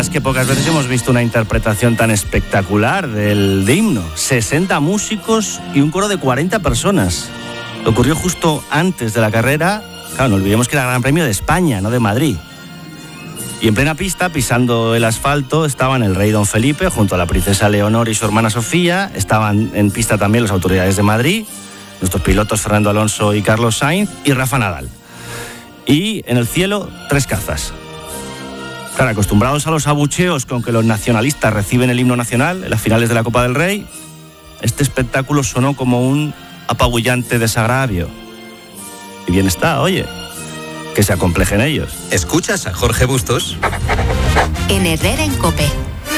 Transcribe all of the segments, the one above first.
es que pocas veces hemos visto una interpretación tan espectacular del himno. 60 músicos y un coro de 40 personas. Ocurrió justo antes de la carrera. Claro, no olvidemos que era el Gran Premio de España, no de Madrid. Y en plena pista, pisando el asfalto, estaban el rey Don Felipe junto a la princesa Leonor y su hermana Sofía. Estaban en pista también las autoridades de Madrid, nuestros pilotos Fernando Alonso y Carlos Sainz y Rafa Nadal. Y en el cielo, 3 cazas. Claro, acostumbrados a los abucheos con que los nacionalistas reciben el himno nacional en las finales de la Copa del Rey, este espectáculo sonó como un apabullante desagravio. Y bien está, oye, que se acomplejen ellos. ¿Escuchas a Jorge Bustos? En Herrera en COPE.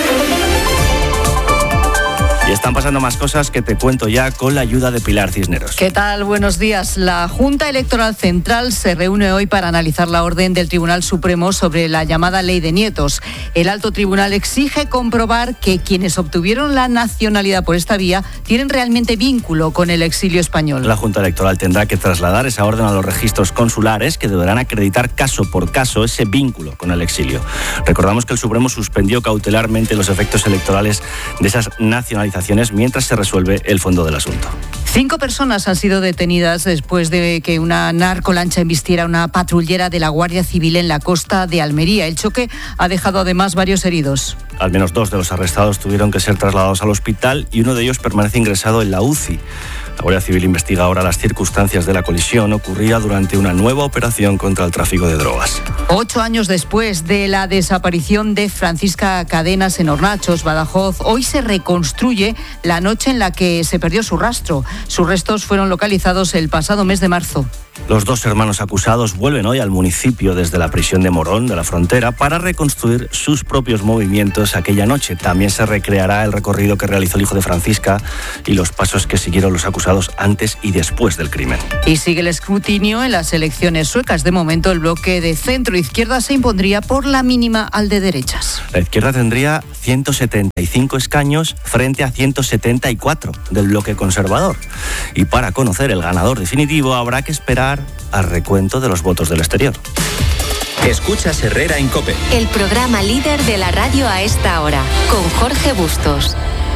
Y están pasando más cosas que te cuento ya con la ayuda de Pilar Cisneros. ¿Qué tal? Buenos días. La Junta Electoral Central se reúne hoy para analizar la orden del Tribunal Supremo sobre la llamada Ley de Nietos. El alto tribunal exige comprobar que quienes obtuvieron la nacionalidad por esta vía tienen realmente vínculo con el exilio español. La Junta Electoral tendrá que trasladar esa orden a los registros consulares, que deberán acreditar caso por caso ese vínculo con el exilio. Recordamos que el Supremo suspendió cautelarmente los efectos electorales de esas nacionalizaciones mientras se resuelve el fondo del asunto. 5 personas han sido detenidas después de que una narcolancha embistiera una patrullera de la Guardia Civil en la costa de Almería. El choque ha dejado además varios heridos. Al menos 2 de los arrestados tuvieron que ser trasladados al hospital y uno de ellos permanece ingresado en la UCI. La Guardia Civil investiga ahora las circunstancias de la colisión ocurrida durante una nueva operación contra el tráfico de drogas. 8 años después de la desaparición de Francisca Cadenas en Hornachos, Badajoz, hoy se reconstruye la noche en la que se perdió su rastro. Sus restos fueron localizados el pasado mes de marzo. Los 2 hermanos acusados vuelven hoy al municipio desde la prisión de Morón, de la Frontera, para reconstruir sus propios movimientos aquella noche. También se recreará el recorrido que realizó el hijo de Francisca y los pasos que siguieron los acusados antes y después del crimen. Y sigue el escrutinio en las elecciones suecas. De momento, el bloque de centro-izquierda se impondría por la mínima al de derechas. La izquierda tendría 175 escaños frente a 174 del bloque conservador. Y para conocer el ganador definitivo habrá que esperar al recuento de los votos del exterior. Escuchas Herrera en COPE. El programa líder de la radio a esta hora, con Jorge Bustos.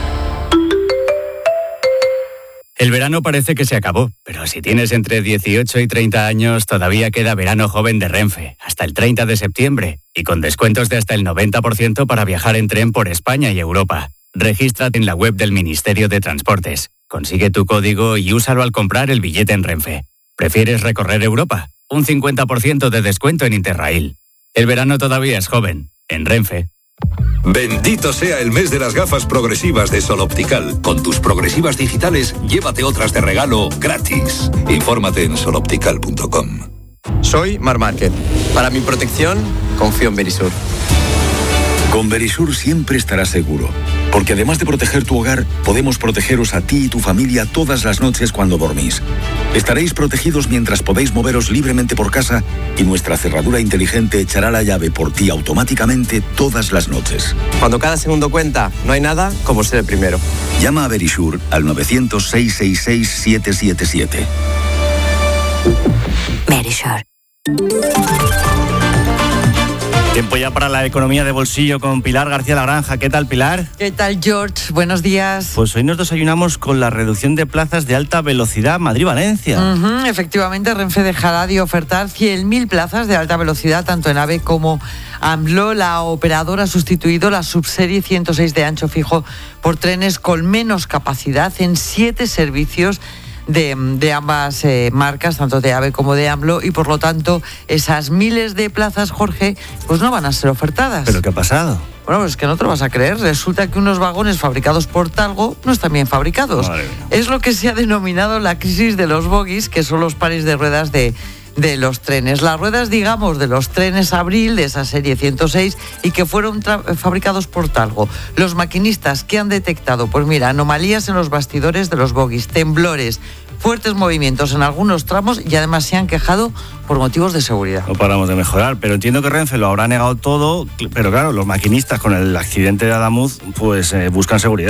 El verano parece que se acabó, pero si tienes entre 18 y 30 años, todavía queda verano joven de Renfe, hasta el 30 de septiembre, y con descuentos de hasta el 90% para viajar en tren por España y Europa. Regístrate en la web del Ministerio de Transportes. Consigue tu código y úsalo al comprar el billete en Renfe. ¿Prefieres recorrer Europa? Un 50% de descuento en Interrail. El verano todavía es joven, en Renfe. Bendito sea el mes de las gafas progresivas de Sol Optical. Con tus progresivas digitales, llévate otras de regalo gratis. Infórmate en soloptical.com. Soy Mar Márquez. Para mi protección, confío en Verisur. Con Verisur siempre estarás seguro, porque además de proteger tu hogar, podemos protegeros a ti y tu familia todas las noches cuando dormís. Estaréis protegidos mientras podéis moveros libremente por casa y nuestra cerradura inteligente echará la llave por ti automáticamente todas las noches. Cuando cada segundo cuenta, no hay nada como ser el primero. Llama a Verisur al 900-666-777. Verisur. Tiempo ya para la economía de bolsillo con Pilar García Lagranja. ¿Qué tal, Pilar? ¿Qué tal, George? Buenos días. Pues hoy nos desayunamos con la reducción de plazas de alta velocidad Madrid-Valencia. Efectivamente, Renfe dejará de ofertar 100.000 plazas de alta velocidad, tanto en AVE como AMLO. La operadora ha sustituido la subserie 106 de ancho fijo por trenes con menos capacidad en 7 servicios de ambas marcas, tanto de AVE como de AMLO, y por lo tanto esas miles de plazas, Jorge, pues no van a ser ofertadas. ¿Pero qué ha pasado? Bueno, pues que no te lo vas a creer. Resulta que unos vagones fabricados por Talgo no están bien fabricados. Es lo que se ha denominado la crisis de los bogies, que son los pares de ruedas de los trenes. Las ruedas, digamos, de los trenes Abril, de esa serie 106, y que fueron fabricados por Talgo. Los maquinistas que han detectado, pues mira, anomalías en los bastidores de los bogies, temblores, fuertes movimientos en algunos tramos, y además se han quejado por motivos de seguridad. No paramos de mejorar, pero entiendo que Renfe lo habrá negado todo, pero claro, los maquinistas con el accidente de Adamuz pues buscan seguridad.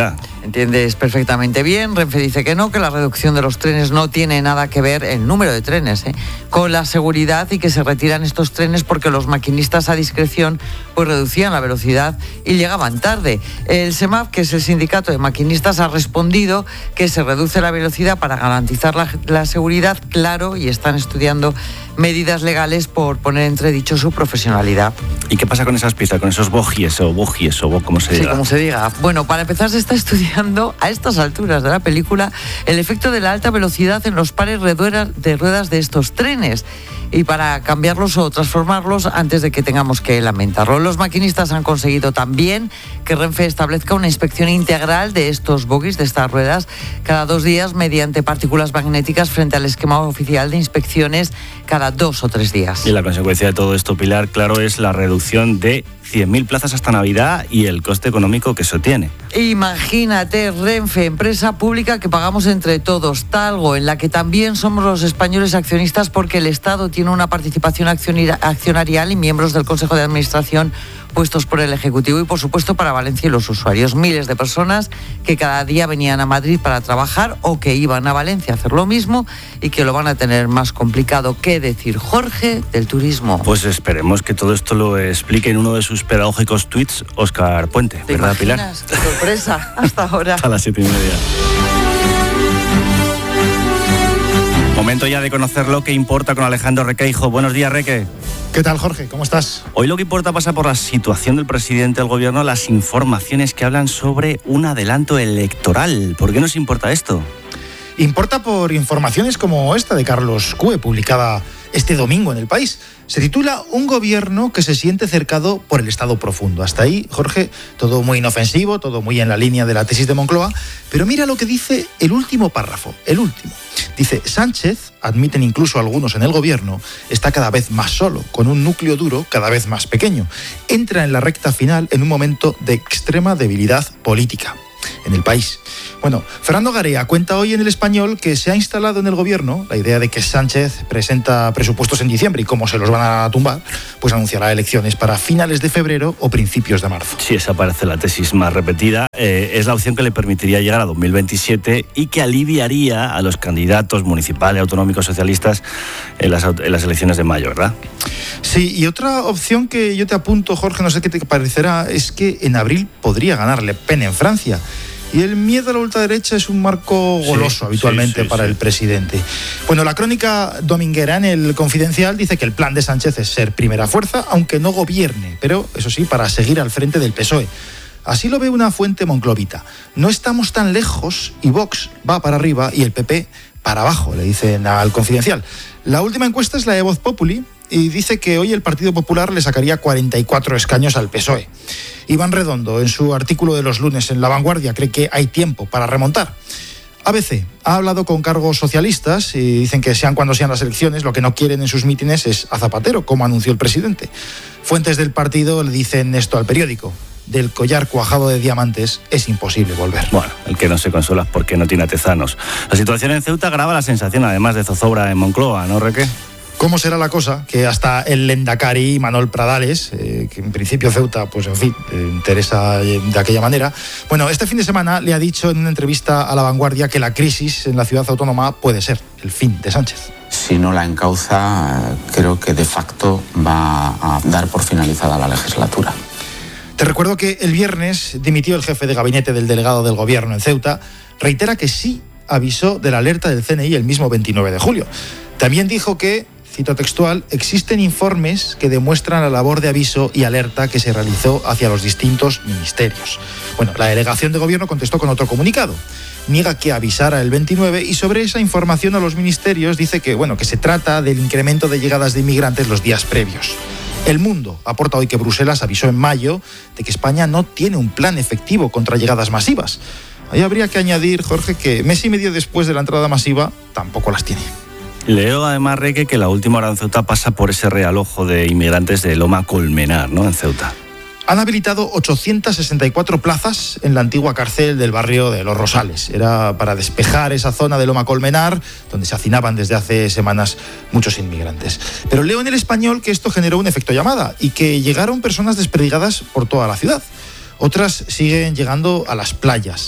entiendes perfectamente bien. Renfe dice que no, que la reducción de los trenes no tiene nada que ver, el número de trenes, con la seguridad, y que se retiran estos trenes porque los maquinistas a discreción pues reducían la velocidad y llegaban tarde. El SEMAF, que es el sindicato de maquinistas, ha respondido que se reduce la velocidad para garantizar la seguridad, claro, y están estudiando medidas legales por poner en entredicho su profesionalidad. ¿Y qué pasa con esas piezas, con esos bogies o como se diga? Sí, como se diga. Bueno, para empezar, se está estudiando a estas alturas de la película el efecto de la alta velocidad en los pares de ruedas de estos trenes, y para cambiarlos o transformarlos antes de que tengamos que lamentarlo. Los maquinistas han conseguido también que Renfe establezca una inspección integral de estos bogies, de estas ruedas, cada 2 días mediante partículas magnéticas, frente al esquema oficial de inspecciones cada 2 o 3 días. Y la consecuencia de todo esto, Pilar, claro, es la reducción de 100.000 plazas hasta Navidad y el coste económico que eso tiene. Imagínate, Renfe, empresa pública que pagamos entre todos, Talgo, en la que también somos los españoles accionistas, porque el Estado tiene una participación accionarial y miembros del Consejo de Administración puestos por el Ejecutivo, y por supuesto para Valencia y los usuarios. Miles de personas que cada día venían a Madrid para trabajar o que iban a Valencia a hacer lo mismo, y que lo van a tener más complicado. ¿Qué decir, Jorge, del turismo? Pues esperemos que todo esto lo explique en uno de sus pedagógicos tweets Óscar Puente, ¿verdad, Pilar? ¡Qué sorpresa! Hasta ahora. A las 7:30. Momento ya de conocer lo que importa con Alejandro Requeijo. Buenos días, Reque. ¿Qué tal, Jorge? ¿Cómo estás? Hoy lo que importa pasa por la situación del presidente del gobierno, las informaciones que hablan sobre un adelanto electoral. ¿Por qué nos importa esto? Importa por informaciones como esta de Carlos Cue, publicada este domingo en El País. Se titula Un gobierno que se siente cercado por el Estado profundo. Hasta ahí, Jorge, todo muy inofensivo, todo muy en la línea de la tesis de Moncloa, pero mira lo que dice el último párrafo, el último. Dice, Sánchez, admiten incluso algunos en el gobierno, está cada vez más solo, con un núcleo duro cada vez más pequeño. Entra en la recta final en un momento de extrema debilidad política. En El País. Bueno, Fernando Garea cuenta hoy en El Español que se ha instalado en el gobierno la idea de que Sánchez presenta presupuestos en diciembre, y como se los van a tumbar, pues anunciará elecciones para finales de febrero o principios de marzo. Sí, esa parece la tesis más repetida. Es la opción que le permitiría llegar a 2027 y que aliviaría a los candidatos municipales, autonómicos, socialistas en las elecciones de mayo, ¿verdad? Sí, y otra opción que yo te apunto, Jorge, no sé qué te parecerá, es que en abril podría ganar Le Pen en Francia. Y el miedo a la ultraderecha es un marco goloso habitualmente para el presidente. Bueno, la crónica dominguera en El Confidencial dice que el plan de Sánchez es ser primera fuerza, aunque no gobierne, pero eso sí, para seguir al frente del PSOE. Así lo ve una fuente monclovita. No estamos tan lejos y Vox va para arriba y el PP para abajo, le dicen al Confidencial. La última encuesta es la de Voz Populi y dice que hoy el Partido Popular le sacaría 44 escaños al PSOE. Iván Redondo, en su artículo de los lunes en La Vanguardia, cree que hay tiempo para remontar. ABC ha hablado con cargos socialistas y dicen que sean cuando sean las elecciones, lo que no quieren en sus mítines es a Zapatero, como anunció el presidente. Fuentes del partido le dicen esto al periódico: del collar cuajado de diamantes es imposible volver. Bueno, el que no se consuela es porque no tiene artesanos. La situación en Ceuta agrava la sensación, además de zozobra en Moncloa, ¿no, Reque? ¿Cómo será la cosa? Que hasta el Lendakari Manol Pradales, que en principio Ceuta, pues en fin, interesa de aquella manera. Bueno, este fin de semana le ha dicho en una entrevista a La Vanguardia que la crisis en la ciudad autónoma puede ser el fin de Sánchez. Si no la encauza, creo que de facto va a dar por finalizada la legislatura. Te recuerdo que el viernes dimitió el jefe de gabinete del delegado del gobierno en Ceuta. Reitera que sí avisó de la alerta del CNI el mismo 29 de julio. También dijo que, cito textual, existen informes que demuestran la labor de aviso y alerta que se realizó hacia los distintos ministerios. Bueno, la delegación de gobierno contestó con otro comunicado. Niega que avisara el 29 y sobre esa información a los ministerios dice que, que se trata del incremento de llegadas de inmigrantes los días previos. El Mundo aporta hoy que Bruselas avisó en mayo de que España no tiene un plan efectivo contra llegadas masivas. Ahí habría que añadir, Jorge, que mes y medio después de la entrada masiva tampoco las tiene. Leo además, Reque, que la última hora en Ceuta pasa por ese realojo de inmigrantes de Loma Colmenar, ¿no?, en Ceuta. Han habilitado 864 plazas en la antigua cárcel del barrio de Los Rosales. Era para despejar esa zona de Loma Colmenar, donde se hacinaban desde hace semanas muchos inmigrantes. Pero leo en El Español que esto generó un efecto llamada y que llegaron personas desperdigadas por toda la ciudad. Otras siguen llegando a las playas.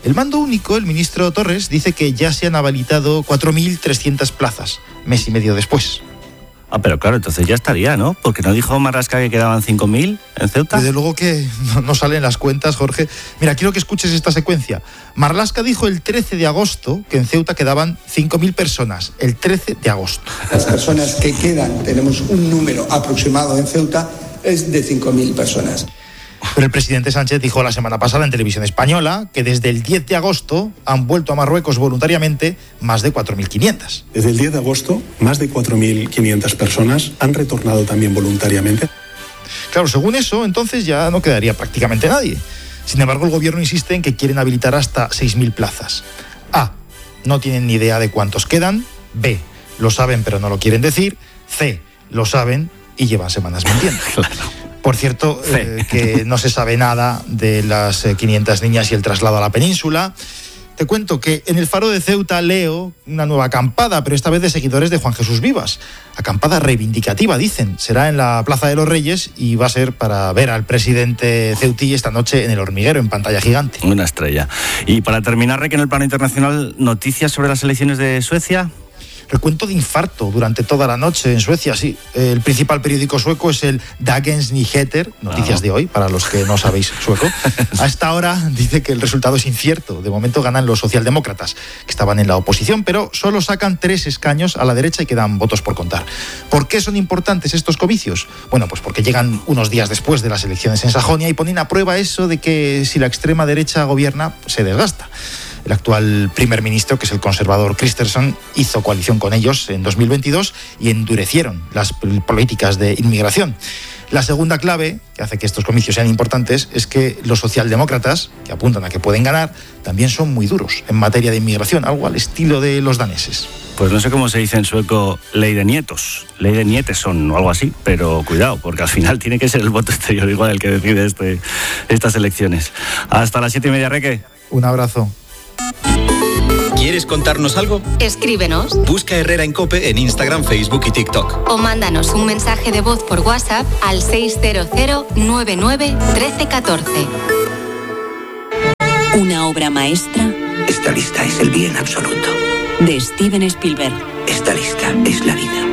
El mando único, el ministro Torres, dice que ya se han habilitado 4.300 plazas, mes y medio después. Pero claro, entonces ya estaría, ¿no? Porque no dijo Marlaska que quedaban 5.000 en Ceuta. Desde luego que no salen las cuentas, Jorge. Mira, quiero que escuches esta secuencia. Marlaska dijo el 13 de agosto que en Ceuta quedaban 5.000 personas. El 13 de agosto. Las personas que quedan, tenemos un número aproximado en Ceuta, es de 5.000 personas. Pero el presidente Sánchez dijo la semana pasada en Televisión Española que desde el 10 de agosto han vuelto a Marruecos voluntariamente más de 4.500. Desde el 10 de agosto, más de 4.500 personas han retornado también voluntariamente. Claro, según eso, entonces ya no quedaría prácticamente nadie. Sin embargo, el gobierno insiste en que quieren habilitar hasta 6.000 plazas. A. No tienen ni idea de cuántos quedan. B. Lo saben pero no lo quieren decir. C. Lo saben y llevan semanas mintiendo. Por cierto, que no se sabe nada de las 500 niñas y el traslado a la península. Te cuento que en el Faro de Ceuta leo una nueva acampada, pero esta vez de seguidores de Juan Jesús Vivas. Acampada reivindicativa, dicen. Será en la Plaza de los Reyes y va a ser para ver al presidente ceutí esta noche en El Hormiguero, en pantalla gigante. Una estrella. Y para terminar, Reque, en el plano internacional, noticias sobre las elecciones de Suecia. Recuento de infarto durante toda la noche en Suecia, sí. El principal periódico sueco es el Dagens Nyheter, noticias de hoy, para los que no sabéis sueco. A esta hora dice que el resultado es incierto. De momento ganan los socialdemócratas, que estaban en la oposición, pero solo sacan 3 escaños a la derecha y quedan votos por contar. ¿Por qué son importantes estos comicios? Bueno, pues porque llegan unos días después de las elecciones en Sajonia y ponen a prueba eso de que si la extrema derecha gobierna, se desgasta. El actual primer ministro, que es el conservador Kristersson, hizo coalición con ellos en 2022 y endurecieron las políticas de inmigración. La segunda clave, que hace que estos comicios sean importantes, es que los socialdemócratas, que apuntan a que pueden ganar, también son muy duros en materia de inmigración, algo al estilo de los daneses. Pues no sé cómo se dice en sueco ley de nietos, ley de nieteson o algo así, pero cuidado, porque al final tiene que ser el voto exterior igual el que decide estas elecciones. Hasta las 7:30, Reque. Un abrazo. ¿Quieres contarnos algo? Escríbenos. Busca Herrera en COPE en Instagram, Facebook y TikTok. O mándanos un mensaje de voz por WhatsApp al 600-99-1314. Una obra maestra. Esta lista es el bien absoluto. De Steven Spielberg. Esta lista es la vida.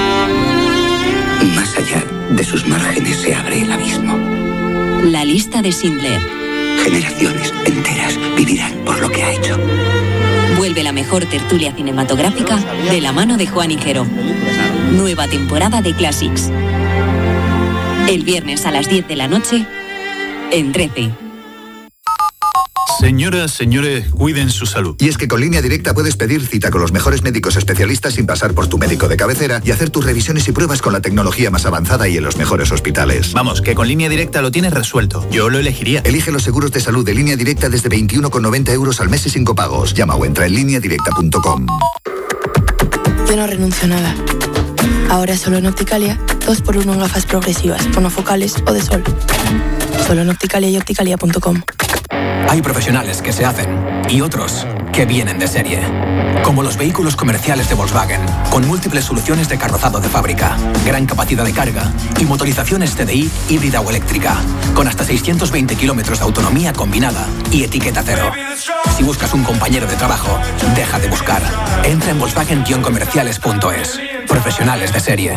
Más allá de sus márgenes se abre el abismo. La lista de Schindler. Generaciones enteras vivirán por lo que ha hecho. Vuelve la mejor tertulia cinematográfica de la mano de Juan Iquero. Nueva temporada de Classics. El viernes a las 10 de la noche en 13. Señoras, señores, cuiden su salud. Y es que con Línea Directa puedes pedir cita con los mejores médicos especialistas sin pasar por tu médico de cabecera y hacer tus revisiones y pruebas con la tecnología más avanzada y en los mejores hospitales. Vamos, que con Línea Directa lo tienes resuelto. Yo lo elegiría. Elige los seguros de salud de Línea Directa desde 21,90 € al mes y sin copagos. Llama o entra en lineadirecta.com. Yo no renuncio a nada. Ahora solo en Opticalia, 2x1 en gafas progresivas, monofocales o de sol. Solo en Opticalia y opticalia.com. Hay profesionales que se hacen y otros que vienen de serie. Como los vehículos comerciales de Volkswagen, con múltiples soluciones de carrozado de fábrica, gran capacidad de carga y motorizaciones TDI híbrida o eléctrica, con hasta 620 kilómetros de autonomía combinada y etiqueta cero. Si buscas un compañero de trabajo, deja de buscar. Entra en Volkswagen-comerciales.es. Profesionales de serie.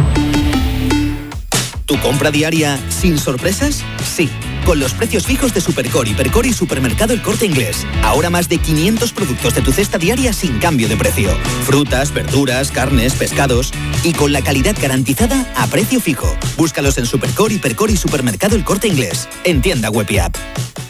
¿Tu compra diaria sin sorpresas? Sí. Con los precios fijos de Supercore, Hipercore y Supermercado El Corte Inglés. Ahora más de 500 productos de tu cesta diaria sin cambio de precio. Frutas, verduras, carnes, pescados. Y con la calidad garantizada a precio fijo. Búscalos en Supercore, Hipercore y Supermercado El Corte Inglés. En tienda web y app.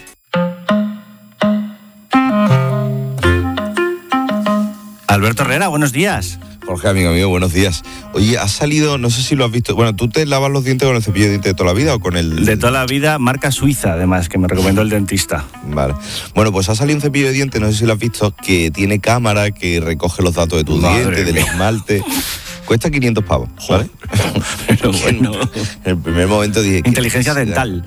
Alberto Herrera, buenos días. Jorge, amigo mío, buenos días. Oye, ha salido, no sé si lo has visto, bueno, ¿tú te lavas los dientes con el cepillo de dientes de toda la vida o con el...? De toda la vida, marca suiza, además, que me recomendó el dentista. Vale. Bueno, pues ha salido un cepillo de dientes, no sé si lo has visto, que tiene cámara, que recoge los datos de tus dientes, del esmalte. Cuesta 500 pavos, ¿vale? Pero bueno. En el primer momento dije... Inteligencia dental.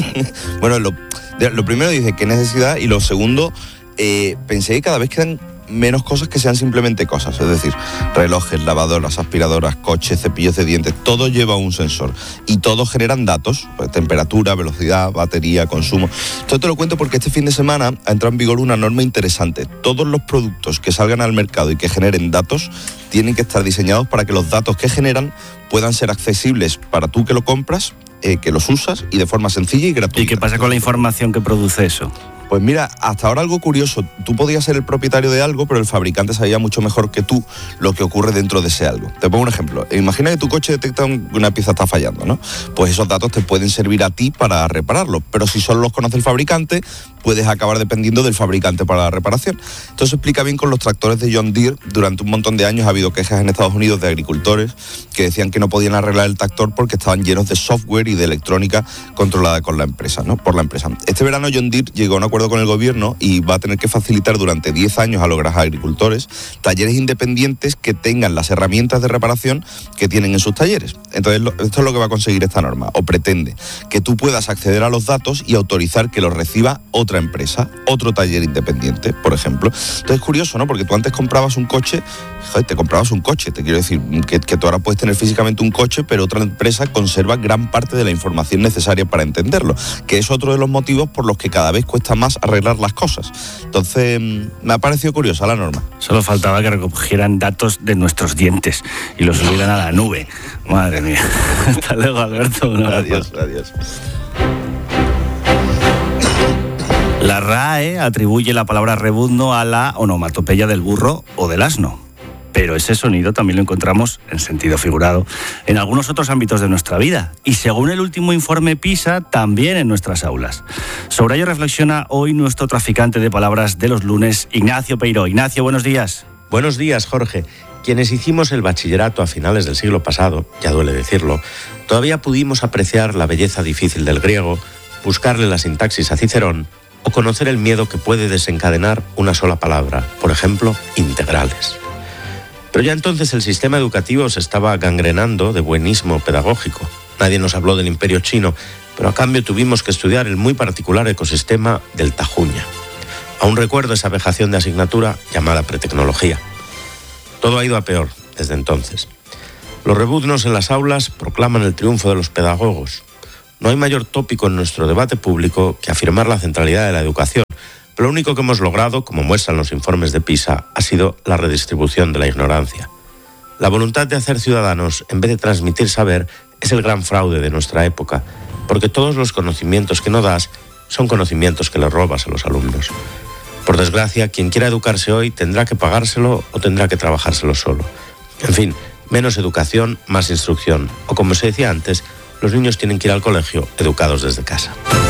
Bueno, lo primero dije, ¿qué necesidad? Y lo segundo, pensé que cada vez quedan menos cosas que sean simplemente cosas. Es decir, relojes, lavadoras, aspiradoras, coches, cepillos de dientes, todo lleva un sensor. Y todos generan datos, pues, temperatura, velocidad, batería, consumo. Esto te lo cuento porque este fin de semana ha entrado en vigor una norma interesante. Todos los productos que salgan al mercado y que generen datos tienen que estar diseñados para que los datos que generan puedan ser accesibles para tú que lo compras, que los usas y de forma sencilla y gratuita. ¿Y qué pasa con la información que produce eso? Pues mira, hasta ahora algo curioso, tú podías ser el propietario de algo, pero el fabricante sabía mucho mejor que tú lo que ocurre dentro de ese algo. Te pongo un ejemplo, imagina que tu coche detecta que una pieza está fallando, ¿no? Pues esos datos te pueden servir a ti para repararlo, pero si solo los conoce el fabricante, puedes acabar dependiendo del fabricante para la reparación. Esto se explica bien con los tractores de John Deere. Durante un montón de años ha habido quejas en Estados Unidos de agricultores que decían que no podían arreglar el tractor porque estaban llenos de software y de electrónica controlada con la empresa, ¿no? Por la empresa. Este verano John Deere llegó a un acuerdo con el gobierno y va a tener que facilitar durante 10 años a los agricultores talleres independientes que tengan las herramientas de reparación que tienen en sus talleres. Entonces, esto es lo que va a conseguir esta norma, o pretende, que tú puedas acceder a los datos y autorizar que los reciba otra empresa, otro taller independiente, por ejemplo. Entonces es curioso, ¿no? Porque tú antes comprabas un coche, te comprabas un coche, te quiero decir que tú ahora puedes tener físicamente un coche, pero otra empresa conserva gran parte de la información necesaria para entenderlo, que es otro de los motivos por los que cada vez cuesta más arreglar las cosas. Entonces, me ha parecido curiosa la norma. Solo faltaba que recogieran datos de nuestros dientes y los subieran a la nube. Madre mía. Hasta luego, Alberto. Adiós. La RAE atribuye la palabra rebuzno a la onomatopeya del burro o del asno. Pero ese sonido también lo encontramos, en sentido figurado, en algunos otros ámbitos de nuestra vida. Y según el último informe PISA, también en nuestras aulas. Sobre ello reflexiona hoy nuestro traficante de palabras de los lunes, Ignacio Peiró. Ignacio, buenos días. Buenos días, Jorge. Quienes hicimos el bachillerato a finales del siglo pasado, ya duele decirlo, todavía pudimos apreciar la belleza difícil del griego, buscarle la sintaxis a Cicerón o conocer el miedo que puede desencadenar una sola palabra, por ejemplo, integrales. Pero ya entonces el sistema educativo se estaba gangrenando de buenismo pedagógico. Nadie nos habló del Imperio Chino, pero a cambio tuvimos que estudiar el muy particular ecosistema del Tajuña. Aún recuerdo esa vejación de asignatura llamada pretecnología. Todo ha ido a peor desde entonces. Los rebuznos en las aulas proclaman el triunfo de los pedagogos. No hay mayor tópico en nuestro debate público que afirmar la centralidad de la educación. Pero lo único que hemos logrado, como muestran los informes de PISA, ha sido la redistribución de la ignorancia. La voluntad de hacer ciudadanos, en vez de transmitir saber, es el gran fraude de nuestra época, porque todos los conocimientos que no das son conocimientos que le robas a los alumnos. Por desgracia, quien quiera educarse hoy tendrá que pagárselo o tendrá que trabajárselo solo. En fin, menos educación, más instrucción. O como se decía antes, los niños tienen que ir al colegio educados desde casa.